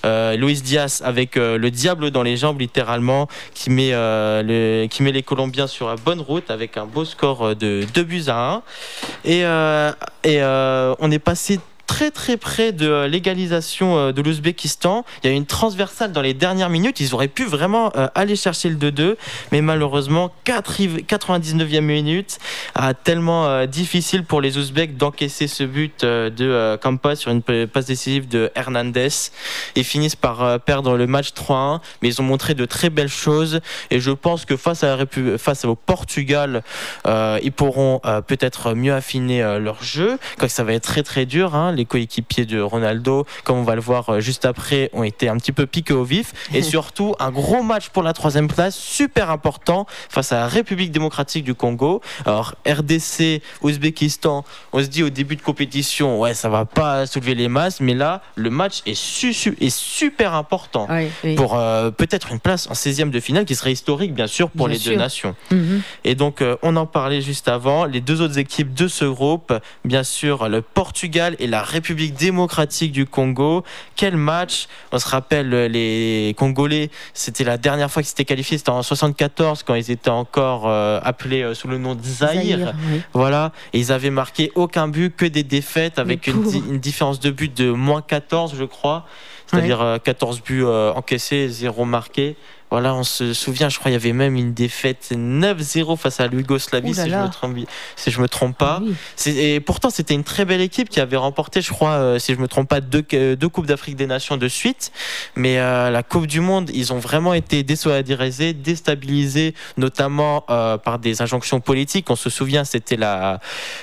Luis Diaz avec le diable dans les jambes littéralement, qui met les Colombiens sur la bonne route avec un beau score de 2-1. Et on est passé très très près de l'égalisation de l'Ouzbékistan. Il y a eu une transversale dans les dernières minutes. Ils auraient pu vraiment aller chercher le 2-2, mais malheureusement 99e minute, tellement difficile pour les Ouzbeks d'encaisser ce but de Campa sur une passe décisive de Hernandez. Ils finissent par perdre le match 3-1, mais ils ont montré de très belles choses et je pense que face au Portugal, ils pourront peut-être mieux affiner leur jeu, quand ça va être très très dur, hein. Les coéquipiers de Ronaldo, comme on va le voir juste après, ont été un petit peu piqués au vif. Et surtout, un gros match pour la 3e place, super important, face à la République démocratique du Congo. Alors, RDC, Ouzbékistan, on se dit au début de compétition, ouais, ça va pas soulever les masses, mais là, le match est super important pour peut-être une place en 16e de finale, qui serait historique, bien sûr, pour deux nations. Et donc, on en parlait juste avant, les deux autres équipes de ce groupe, bien sûr, le Portugal et la République démocratique du Congo. Quel match! On se rappelle, les Congolais, c'était la dernière fois qu'ils s'étaient qualifiés, c'était en 74, quand ils étaient encore appelés sous le nom de Zaïre. Voilà. Et ils avaient marqué aucun but, que des défaites, avec une différence de but de moins 14, je crois. C'est-à-dire 14 buts encaissés, 0 marqués. Voilà, on se souvient, je crois qu'il y avait même une défaite 9-0 face à l'Yougoslavie, si je me trompe pas. Et pourtant, c'était une très belle équipe qui avait remporté, je crois, si je me trompe pas, deux Coupes d'Afrique des Nations de suite. Mais la Coupe du Monde, ils ont vraiment été désolidarisés, déstabilisés, notamment par des injonctions politiques. On se souvient, c'était la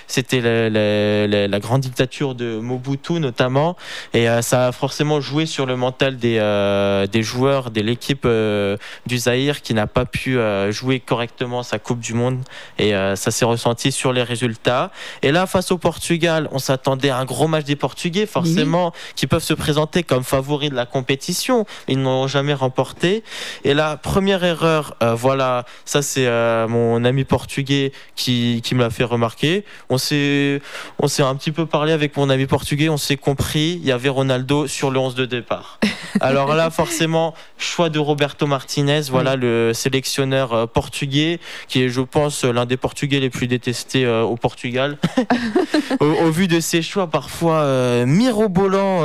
grande dictature de Mobutu, notamment. Et ça a forcément joué sur le mental des joueurs de l'équipe du Zaïre, qui n'a pas pu jouer correctement sa Coupe du Monde, et ça s'est ressenti sur les résultats. Et là, face au Portugal, on s'attendait à un gros match des Portugais, forcément, qui peuvent se présenter comme favoris de la compétition. Ils n'ont jamais remporté. Et la première erreur, voilà, ça c'est mon ami portugais qui me l'a fait remarquer. On s'est un petit peu parlé avec mon ami portugais, on s'est compris, il y avait Ronaldo sur le 11 de départ. Alors là, forcément, choix de Roberto Martinez, voilà, le sélectionneur portugais, qui est, je pense, l'un des Portugais les plus détestés au Portugal. au vu de ses choix parfois mirobolants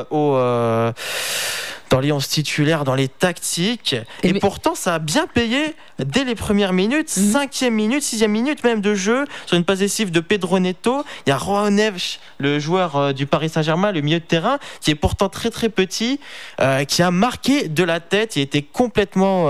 dans les 11 titulaires, dans les tactiques. Et pourtant, ça a bien payé dès les premières minutes, 5e minute, 6e minute même de jeu, sur une passe décisive de Pedro Neto. Il y a João Neves, le joueur du Paris Saint-Germain, le milieu de terrain, qui est pourtant très très petit, qui a marqué de la tête. Il était complètement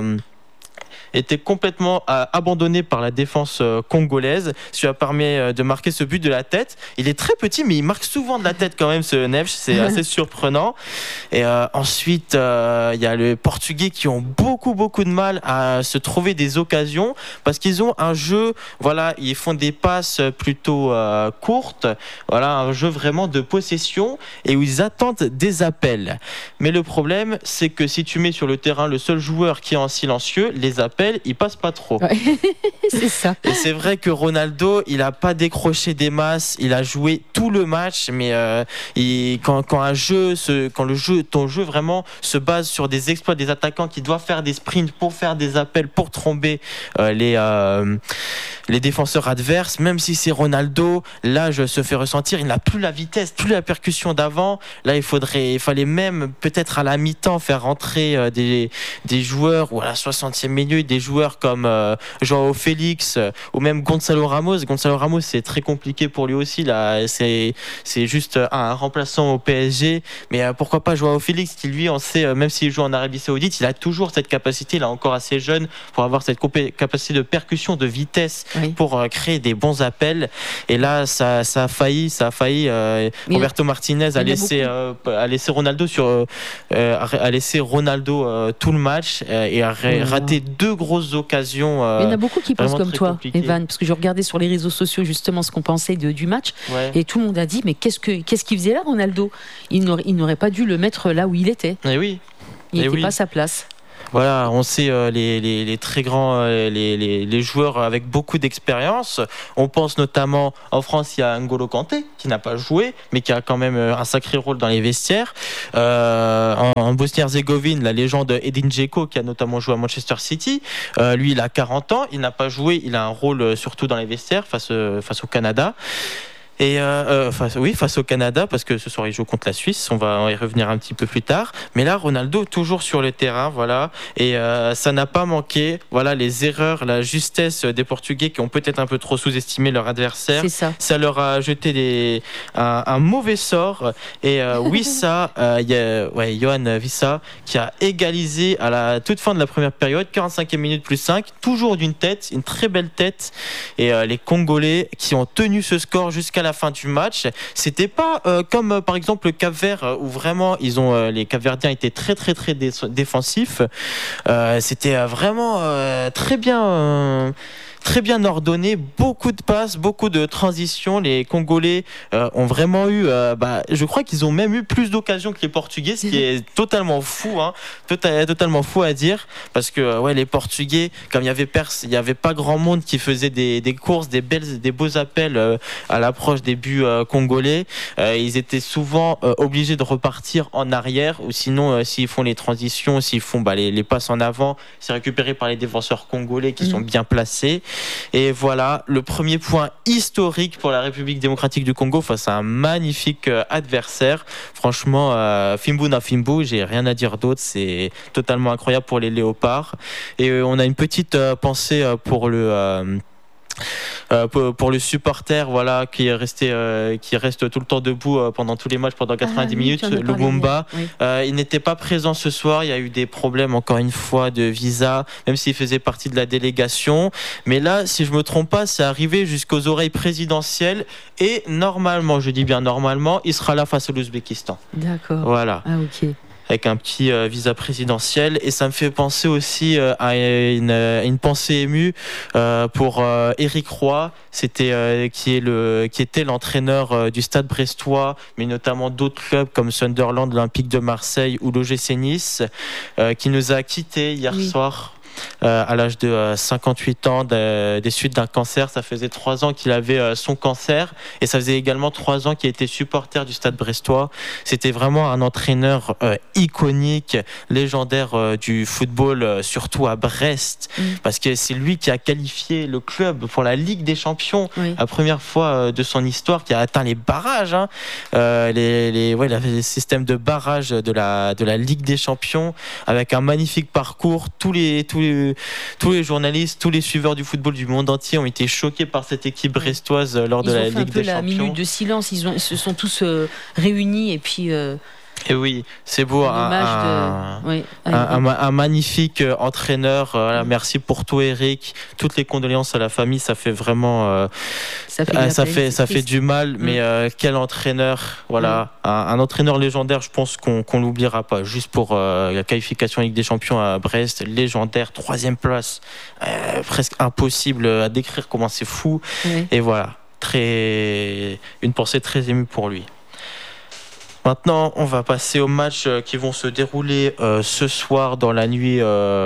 abandonné par la défense congolaise, ce qui a permis de marquer ce but de la tête. Il est très petit, mais il marque souvent de la tête quand même, ce Neves, c'est assez surprenant. Et ensuite, il y a les Portugais qui ont beaucoup de mal à se trouver des occasions, parce qu'ils ont un jeu, voilà, ils font des passes plutôt courtes, voilà, un jeu vraiment de possession, et où ils attendent des appels. Mais le problème, c'est que si tu mets sur le terrain le seul joueur qui est en silencieux, les appels, il passe pas trop. C'est ça. Et c'est vrai que Ronaldo, il a pas décroché des masses, il a joué tout le match, mais quand ton jeu vraiment se base sur des exploits des attaquants qui doivent faire des sprints pour faire des appels, pour tromper les défenseurs adverses, même si c'est Ronaldo, l'âge se fait ressentir, il n'a plus la vitesse, plus la percussion d'avant. Là, il fallait même peut-être à la mi-temps faire rentrer des joueurs, ou à la 60e minute, des joueurs comme João Félix ou même Gonçalo Ramos. Gonçalo Ramos, c'est très compliqué pour lui aussi. Là, c'est juste un remplaçant au PSG. Mais pourquoi pas João Félix, qui lui, on sait, même s'il joue en Arabie Saoudite, il a toujours cette capacité, il est encore assez jeune pour avoir cette capacité de percussion, de vitesse, pour créer des bons appels. Et là, ça a failli. Roberto Martinez a laissé Ronaldo tout le match et a raté 2 grosses occasions. Il y en a beaucoup qui pensent comme toi, Evan, parce que je regardais sur les réseaux sociaux justement ce qu'on pensait du match, et tout le monde a dit, mais qu'est-ce qu'il faisait là, Ronaldo? Il n'aurait pas dû le mettre là où il était. Et oui. Il n'était pas à sa place. Voilà, on sait les très grands, les joueurs avec beaucoup d'expérience. On pense notamment, en France, il y a N'Golo Kanté qui n'a pas joué, mais qui a quand même un sacré rôle dans les vestiaires. Bosnie-Herzégovine, la légende Edin Dzeko, qui a notamment joué à Manchester City. Lui, il a 40 ans, il n'a pas joué, il a un rôle surtout dans les vestiaires face au Canada. Et face au Canada, parce que ce soir il joue contre la Suisse, on va y revenir un petit peu plus tard. Mais là, Ronaldo toujours sur le terrain, voilà, et ça n'a pas manqué. Voilà, les erreurs, la justesse des Portugais qui ont peut-être un peu trop sous-estimé leur adversaire. C'est ça leur a jeté un mauvais sort. Et Wissa, Yohan Wissa, qui a égalisé à la toute fin de la première période, 45e minute plus 5, toujours d'une tête, une très belle tête. Et les Congolais qui ont tenu ce score jusqu'à la fin du match, c'était pas comme par exemple le Cap-Vert où vraiment les Cap-Verdiens étaient très très très défensifs. C'était vraiment très bien ordonné, beaucoup de passes, beaucoup de transitions. Les Congolais ont vraiment eu, je crois qu'ils ont même eu plus d'occasions que les Portugais, ce qui est totalement fou, totalement fou à dire, parce que les Portugais, comme il y avait pas grand monde qui faisait des courses, des beaux appels à l'approche des buts congolais. Ils étaient souvent obligés de repartir en arrière, ou sinon s'ils font les transitions, s'ils font les passes en avant, c'est récupéré par les défenseurs congolais qui sont bien placés. Et voilà, le premier point historique pour la République démocratique du Congo face à un magnifique adversaire. Franchement, Fimbu na Fimbu, j'ai rien à dire d'autre, c'est totalement incroyable pour les Léopards. Et on a une petite pensée pour le supporter qui reste tout le temps debout pendant tous les matchs pendant 90 minutes, Lumumba. Oui. Il n'était pas présent ce soir, il y a eu des problèmes encore une fois de visa, même s'il faisait partie de la délégation, mais là si je me trompe pas, c'est arrivé jusqu'aux oreilles présidentielles et normalement, je dis bien normalement, il sera là face à l'Ouzbékistan. D'accord. Voilà. Ah ok. Avec un petit visa présidentiel, et ça me fait penser aussi à une pensée émue pour Éric Roy, qui était l'entraîneur du Stade Brestois, mais notamment d'autres clubs comme Sunderland, l'Olympique de Marseille ou l'OGC Nice, qui nous a quittés hier soir. À l'âge de 58 ans des suites d'un cancer. Ça faisait 3 ans qu'il avait son cancer, et ça faisait également 3 ans qu'il était supporter du Stade Brestois. C'était vraiment un entraîneur iconique, légendaire du football, surtout à Brest, parce que c'est lui qui a qualifié le club pour la Ligue des Champions, la première fois de son histoire, qui a atteint les barrages, les systèmes de barrage de la Ligue des Champions, avec un magnifique parcours. Tous les journalistes, tous les suiveurs du football du monde entier ont été choqués par cette équipe brestoise lors de la Ligue des Champions. Ils ont fait un peu la minute de silence, ils se sont tous réunis et puis... Et oui, c'est beau, un magnifique entraîneur. Merci pour tout, Eric. Toutes les condoléances à la famille, ça fait vraiment, ça fait du mal. Mais quel entraîneur, un entraîneur légendaire. Je pense qu'on l'oubliera pas. Juste pour la qualification Ligue des Champions à Brest, légendaire, 3e place, presque impossible à décrire comment c'est fou. Et voilà, une pensée très émue pour lui. Maintenant, on va passer aux matchs qui vont se dérouler ce soir dans la nuit.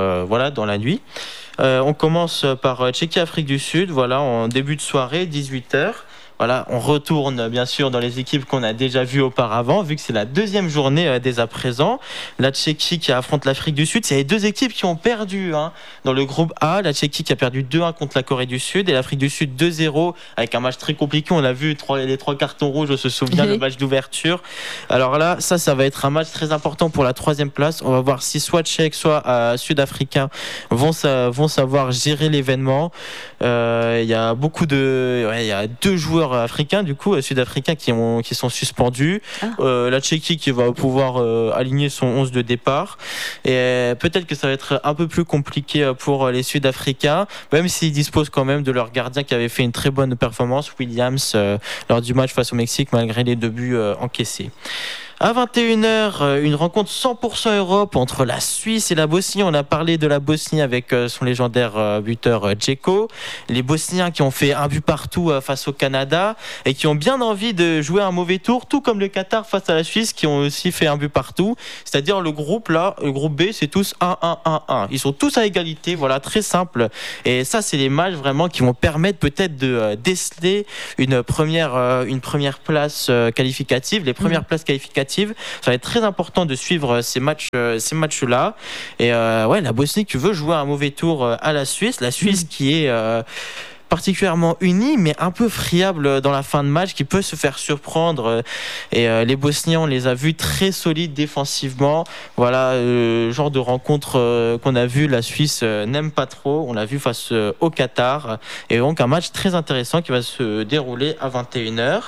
On commence par Tchéquie-Afrique du Sud, en début de soirée, 18h. Voilà, on retourne bien sûr dans les équipes qu'on a déjà vues auparavant, vu que c'est la 2e journée dès à présent. La Tchéquie qui affronte l'Afrique du Sud, c'est les 2 équipes qui ont perdu dans le groupe A. La Tchéquie qui a perdu 2-1 contre la Corée du Sud, et l'Afrique du Sud 2-0, avec un match très compliqué. On a vu les 3 cartons rouges, on se souvient, le match d'ouverture. Alors là, ça va être un match très important pour la 3e place. On va voir si soit Tchèques, soit Sud-Africains vont savoir gérer l'événement. Il y a il y a 2 joueurs africains, du coup sud-africains qui sont suspendus. La Tchéquie qui va pouvoir aligner son 11 de départ, et peut-être que ça va être un peu plus compliqué pour les Sud-Africains, même s'ils disposent quand même de leur gardien qui avait fait une très bonne performance, Williams, lors du match face au Mexique, malgré les 2 buts encaissés. À 21h, une rencontre 100% Europe entre la Suisse et la Bosnie. On a parlé de la Bosnie avec son légendaire buteur Dzeko. Les Bosniens qui ont fait un but partout face au Canada et qui ont bien envie de jouer un mauvais tour, tout comme le Qatar face à la Suisse qui ont aussi fait un but partout. C'est-à-dire le groupe B, c'est tous 1-1-1-1. Ils sont tous à égalité, très simple. Et ça, c'est les matchs vraiment qui vont permettre peut-être de déceler une première place qualificative. Les premières places qualificatives qualificative. Ça va être très important de suivre ces matchs-là. Et la Bosnie qui veut jouer un mauvais tour à la Suisse qui est particulièrement unie, mais un peu friable dans la fin de match, qui peut se faire surprendre. Et les Bosniens, on les a vus très solides défensivement. Voilà, le genre de rencontre qu'on a vu, la Suisse n'aime pas trop. On l'a vu face au Qatar. Et donc un match très intéressant qui va se dérouler à 21h.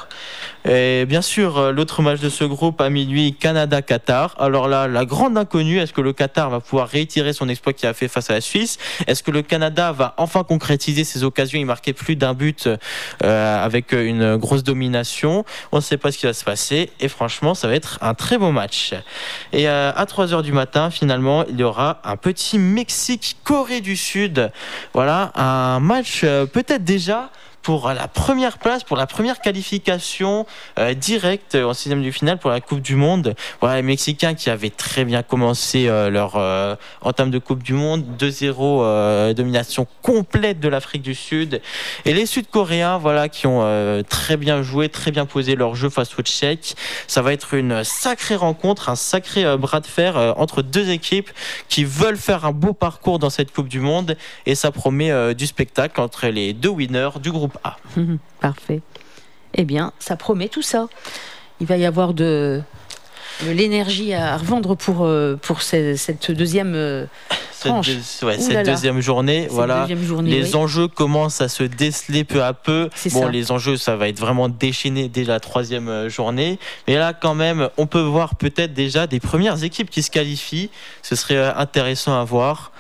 Et bien sûr, l'autre match de ce groupe à minuit, Canada-Qatar. Alors là, la grande inconnue, est-ce que le Qatar va pouvoir réitérer son exploit qu'il a fait face à la Suisse? Est-ce que le Canada va enfin concrétiser ses occasions? Il marquait plus d'un but avec une grosse domination. On ne sait pas ce qui va se passer. Et franchement, ça va être un très beau match. Et à 3h du matin, finalement, il y aura un petit Mexique-Corée du Sud. Voilà, un match peut-être déjà pour la première place, pour la première qualification directe en 6e de finale pour la Coupe du Monde. Voilà, les Mexicains qui avaient très bien commencé leur entame de Coupe du Monde, 2-0, domination complète de l'Afrique du Sud. Et les Sud-Coréens, voilà, qui ont très bien joué, très bien posé leur jeu face aux Tchèques. Ça va être une sacrée rencontre, un sacré bras de fer entre deux équipes qui veulent faire un beau parcours dans cette Coupe du Monde. Et ça promet du spectacle entre les deux winners du groupe A. Parfait. Eh bien, ça promet tout ça. Il va y avoir de l'énergie à revendre pour cette deuxième tranche. Cette deuxième journée. Les enjeux commencent à se déceler peu à peu. Les enjeux, ça va être vraiment déchaîné dès la 3e journée. Mais là, quand même, on peut voir peut-être déjà des premières équipes qui se qualifient. Ce serait intéressant à voir.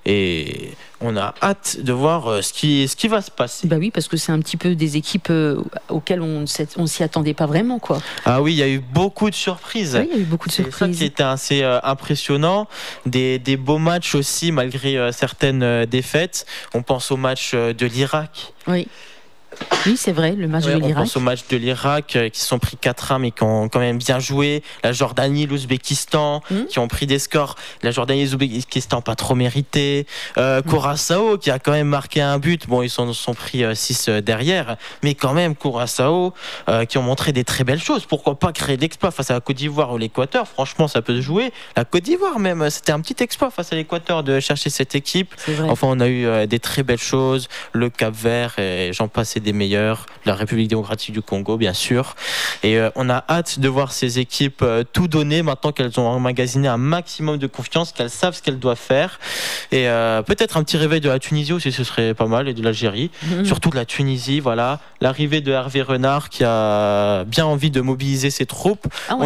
Et on a hâte de voir ce qui va se passer. Bah oui, parce que c'est un petit peu des équipes auxquelles on s'y attendait pas vraiment, quoi. Ah oui, il y a eu beaucoup de surprises. Oui, il y a eu beaucoup de surprises. C'est ça qui était assez impressionnant. Des beaux matchs aussi, malgré certaines défaites. On pense au match de l'Irak. Oui, c'est vrai, le match de l'Irak. On pense au match de l'Irak qui se sont pris 4-1 mais qui ont quand même bien joué. La Jordanie, l'Ouzbékistan qui ont pris des scores. La Jordanie et l'Ouzbékistan pas trop mérités. Curaçao qui a quand même marqué un but. Bon, ils s'en sont pris 6 derrière. Mais quand même, Curaçao qui ont montré des très belles choses. Pourquoi pas créer l'exploit face à la Côte d'Ivoire ou l'Équateur? Franchement, ça peut se jouer. La Côte d'Ivoire même, c'était un petit exploit face à l'Équateur de chercher cette équipe. Enfin, on a eu des très belles choses. Le Cap-Vert et j'en passe des meilleurs, la République démocratique du Congo bien sûr, et on a hâte de voir ces équipes tout donner maintenant qu'elles ont emmagasiné un maximum de confiance, qu'elles savent ce qu'elles doivent faire, et peut-être un petit réveil de la Tunisie aussi, ce serait pas mal, et de l'Algérie, surtout de la Tunisie. Voilà, l'arrivée de Hervé Renard qui a bien envie de mobiliser ses troupes. On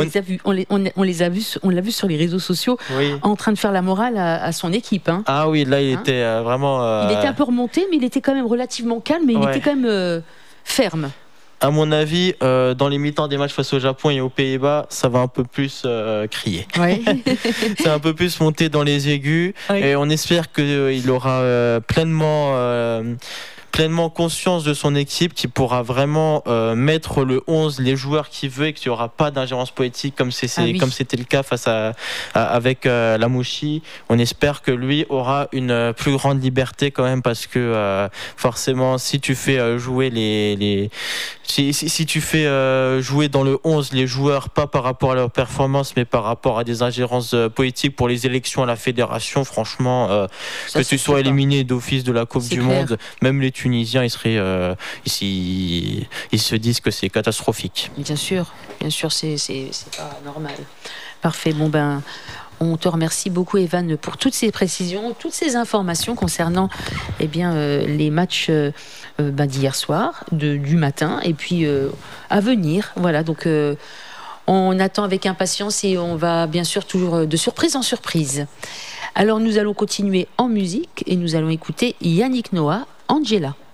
l'a vu sur les réseaux sociaux en train de faire la morale à son équipe. Ah oui, là il était vraiment il était un peu remonté, mais il était quand même relativement calme, mais il était quand même ferme. À mon avis, dans les mi-temps des matchs face au Japon et aux Pays-Bas, ça va un peu plus crier. Ça va un peu plus monter dans les aigus. Et on espère qu'il aura pleinement conscience de son équipe, qui pourra vraiment mettre le 11, les joueurs qu'il veut, et qu'il n'y aura pas d'ingérence politique comme c'était le cas avec Lamouchi. On espère que lui aura une plus grande liberté quand même, parce que forcément, si tu fais jouer si tu fais jouer dans le 11 les joueurs, pas par rapport à leur performance, mais par rapport à des ingérences politiques pour les élections à la fédération, franchement, que tu sois éliminé d'office de la Coupe du Monde, même les Tunisiens, ils se disent que c'est catastrophique. Bien sûr, c'est pas normal. Parfait. Bon ben, on te remercie beaucoup, Evan, pour toutes ces précisions, toutes ces informations concernant les matchs d'hier soir, du matin, et puis à venir. Voilà, donc on attend avec impatience, et on va bien sûr toujours de surprise en surprise. Alors nous allons continuer en musique, et nous allons écouter Yannick Noah, Angela.